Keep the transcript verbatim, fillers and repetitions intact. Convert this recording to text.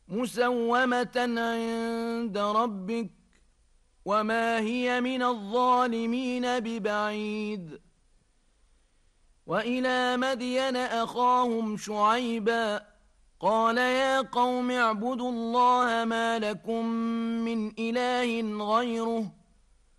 مسومة عند ربك وما هي من الظالمين ببعيد. وإلى مدين أخاهم شعيبا قال يا قوم اعبدوا الله ما لكم من إله غيره